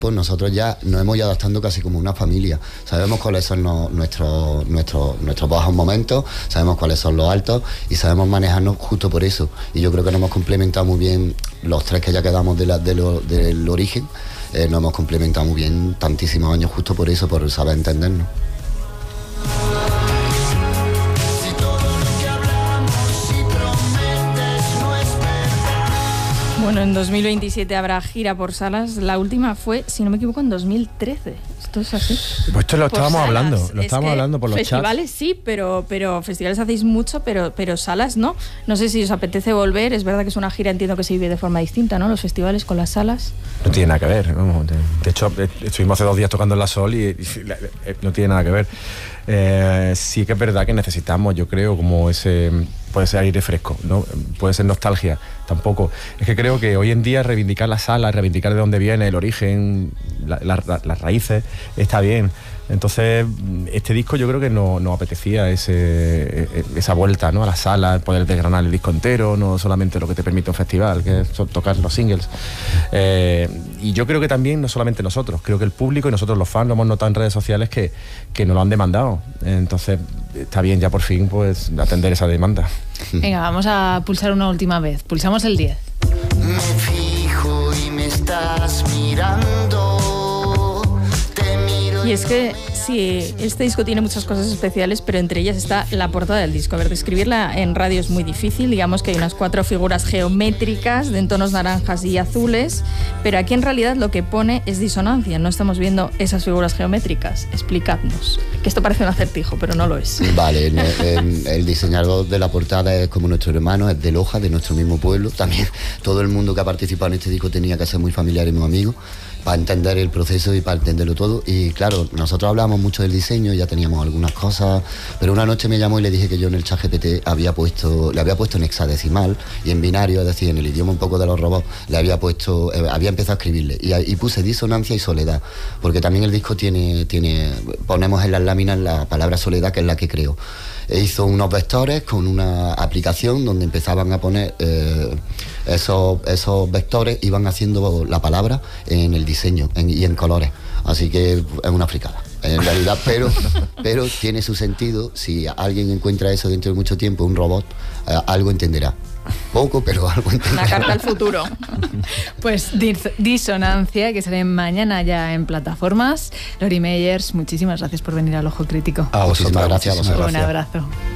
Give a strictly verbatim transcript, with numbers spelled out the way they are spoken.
pues nosotros ya nos hemos ido adaptando casi como una familia. Sabemos cuáles son no, nuestros, nuestros, nuestros bajos momentos, sabemos cuáles son los altos y sabemos manejarnos justo por eso. Y yo creo que nos hemos complementado muy bien, los tres que ya quedamos de la, de lo, del origen, eh, nos hemos complementado muy bien tantísimos años justo por eso, por saber entendernos. Bueno, en dos mil veintisiete habrá gira por salas. La última fue, si no me equivoco, en dos mil trece. Esto es así. Pues esto lo Por estábamos salas. hablando, lo Es estábamos que hablando por los festivales chats. sí, pero, pero festivales hacéis mucho, pero, pero salas no. No sé si os apetece volver. Es verdad que es una gira, entiendo que se vive de forma distinta, ¿no? Los festivales con las salas. No tiene nada que ver, vamos, de, de hecho estuvimos hace dos días tocando en La Sol y, y no tiene nada que ver. Eh, sí que es verdad que necesitamos, yo creo, como ese, puede ser aire fresco, ¿no? Puede ser nostalgia, tampoco. Es que creo que hoy en día reivindicar la sala, reivindicar de dónde viene, el origen, la, la, la, las raíces, está bien. Entonces, este disco yo creo que nos no apetecía ese, esa vuelta, ¿no? A la sala, poder desgranar el disco entero, no solamente lo que te permite un festival, que es tocar los singles. Eh, y yo creo que también, no solamente nosotros, creo que el público y nosotros los fans lo hemos notado en redes sociales que, que nos lo han demandado. Entonces, está bien ya por fin pues atender esa demanda. Venga, vamos a pulsar una última vez. Pulsamos el diez. Me fijo y me estás mirando. Y es que sí, este disco tiene muchas cosas especiales, pero entre ellas está la portada del disco. A ver, describirla en radio es muy difícil. Digamos que hay unas cuatro figuras geométricas de en tonos naranjas y azules, pero aquí en realidad lo que pone es disonancia. No estamos viendo esas figuras geométricas. Explicadnos. Que esto parece un acertijo, pero no lo es. Vale, el, el, el diseñador de la portada es como nuestro hermano, es de Loja, de nuestro mismo pueblo. También todo el mundo que ha participado en este disco tenía que ser muy familiar y muy amigo para entender el proceso y para entenderlo todo. Y claro, nosotros hablábamos mucho del diseño, ya teníamos algunas cosas, pero una noche me llamó y le dije que yo en el chat G P T había puesto, le había puesto en hexadecimal y en binario, es decir, en el idioma un poco de los robots, le había puesto, eh, había empezado a escribirle y, y puse disonancia y soledad, porque también el disco tiene, tiene, ponemos en las láminas la palabra soledad, que es la que creo. E hizo unos vectores con una aplicación donde empezaban a poner eh, esos, esos vectores, iban haciendo la palabra en el diseño en, y en colores. Así que es una fricada, en realidad, pero, pero tiene su sentido. Si alguien encuentra eso dentro de mucho tiempo, un robot, eh, algo entenderá. Poco, pero algo entenderá. Una carta al futuro. Pues dis- Disonancia, que sale mañana ya en plataformas. Lori Meyers, muchísimas gracias por venir al Ojo Crítico. A vosotros, gracias a vosotros. Un abrazo.